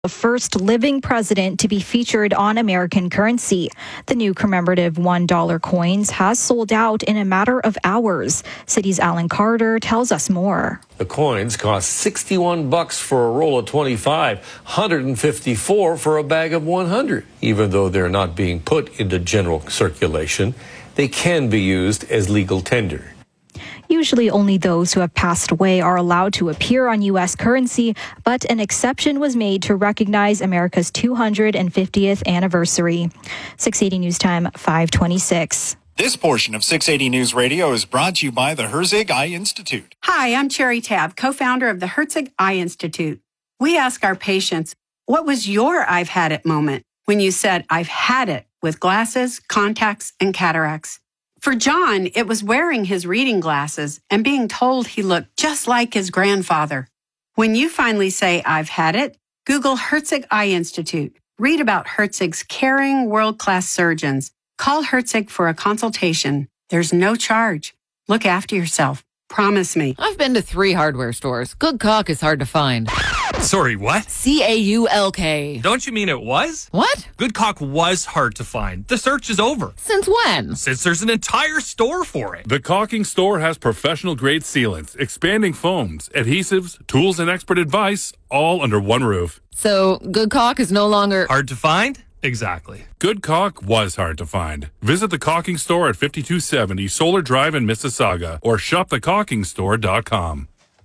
the first living president to be featured on American currency. The new commemorative $1 coins has sold out in a matter of hours. City's Alan Carter tells us more. The coins cost $61 for a roll of 25, $154 for a bag of 100. Even though they're not being put into general circulation, they can be used as legal tender. Usually only those who have passed away are allowed to appear on U.S. currency, but an exception was made to recognize America's 250th anniversary. 680 News Time, 5:26. This portion of 680 News Radio is brought to you by the Herzig Eye Institute. Hi, I'm Cherry Tabb, co-founder of the Herzig Eye Institute. We ask our patients, what was your I've had it moment when you said, I've had it with glasses, contacts, and cataracts? For John, it was wearing his reading glasses and being told he looked just like his grandfather. When you finally say, I've had it, Google Herzig Eye Institute. Read about Herzig's caring, world-class surgeons. Call Herzig for a consultation. There's no charge. Look after yourself. Promise me. I've been to 3 hardware stores. Good caulk is hard to find. Sorry, what? CAULK. Don't you mean it was? What? Good caulk was hard to find. The search is over. Since when? Since there's an entire store for it. The Caulking Store has professional-grade sealants, expanding foams, adhesives, tools, and expert advice, all under one roof. So, good caulk is no longer... Hard to find? Exactly. Good caulk was hard to find. Visit the Caulking Store at 5270 Solar Drive in Mississauga or shopthecaulkingstore.com.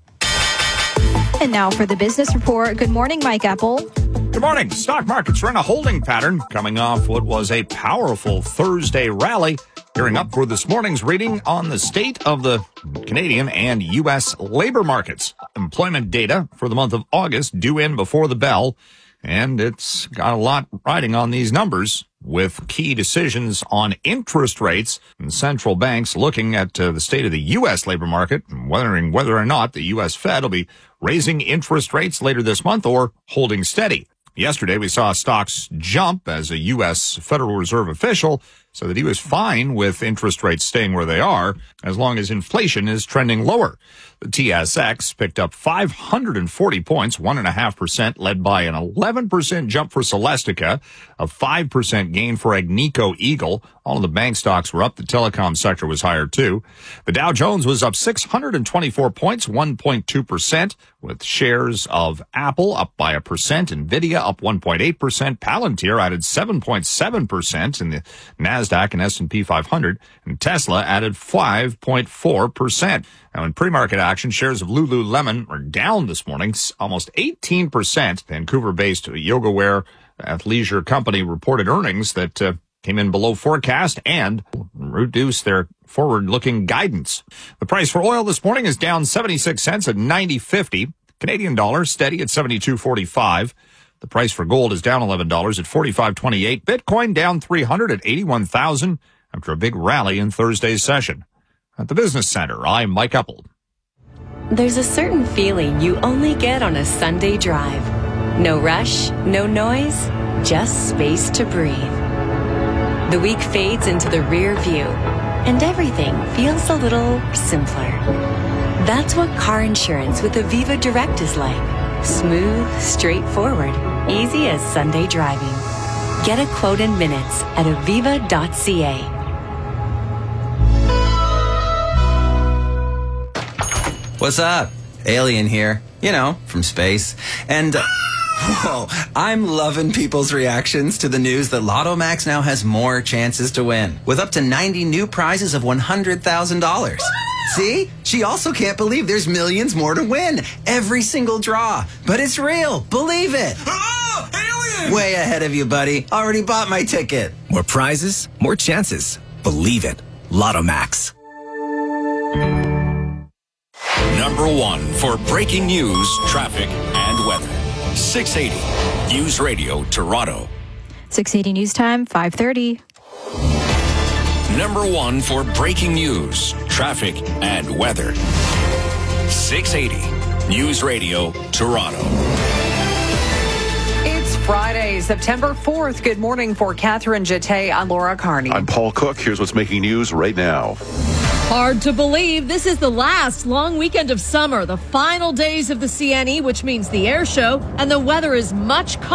And now for the business report. Good morning, Mike Apple. Good morning. Stock markets are in a holding pattern coming off what was a powerful Thursday rally. Gearing up for this morning's reading on the state of the Canadian and U.S. labor markets. Employment data for the month of August due in before the bell. And it's got a lot riding on these numbers with key decisions on interest rates and central banks looking at the state of the U.S. labor market and wondering whether or not the U.S. Fed will be raising interest rates later this month or holding steady. Yesterday, we saw stocks jump as a U.S. Federal Reserve official said that he was fine with interest rates staying where they are as long as inflation is trending lower. The TSX picked up 540 points, 1.5%, led by an 11% jump for Celestica, a 5% gain for Agnico Eagle. All of the bank stocks were up. The telecom sector was higher, too. The Dow Jones was up 624 points, 1.2%, with shares of Apple up by 1%, Nvidia up 1.8%, Palantir added 7.7% in the NASDAQ and S&P 500, and Tesla added 5.4%. Now, in pre-market action, shares of Lululemon are down this morning, almost 18%. Vancouver-based yoga wear athleisure company reported earnings that came in below forecast and reduced their forward-looking guidance. The price for oil this morning is down 76 cents at $90.50. Canadian dollar steady at 72.45. The price for gold is down $11 at $45.28. Bitcoin down 300 at 81,000 after a big rally in Thursday's session. At the Business Center, I'm Mike Apple. There's a certain feeling you only get on a Sunday drive. No rush, no noise, just space to breathe. The week fades into the rear view, and everything feels a little simpler. That's what car insurance with Aviva Direct is like. Smooth, straightforward, easy as Sunday driving. Get a quote in minutes at aviva.ca. What's up? Alien here. You know, from space. And, whoa, I'm loving people's reactions to the news that Lotto Max now has more chances to win, with up to 90 new prizes of $100,000. See? She also can't believe there's millions more to win. Every single draw. But it's real. Believe it. Oh, alien! Way ahead of you, buddy. Already bought my ticket. More prizes, more chances. Believe it. Lotto Max. Number 1 for breaking news, traffic, and weather. 680 News Radio Toronto. 680 News Time, 5:30. Number 1 for breaking news, traffic, and weather. 680 News Radio Toronto. It's Friday, September 4th. Good morning for Catherine Jeté. I'm Laura Carney. I'm Paul Cook. Here's what's making news right now. Hard to believe this is the last long weekend of summer, the final days of the CNE, which means the air show, and the weather is much colder.